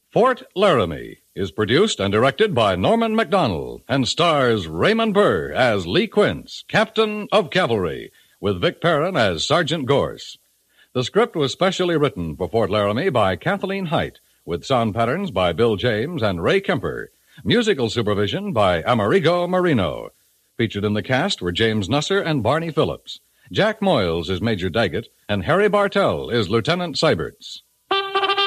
Fort Laramie is produced and directed by Norman MacDonald and stars Raymond Burr as Lee Quince, Captain of Cavalry, with Vic Perrin as Sergeant Gorse. The script was specially written for Fort Laramie by Kathleen Height, with sound patterns by Bill James and Ray Kemper. Musical supervision by Amerigo Marino. Featured in the cast were James Nusser and Barney Phillips. Jack Moyles is Major Daggett, and Harry Bartell is Lieutenant Seiberts.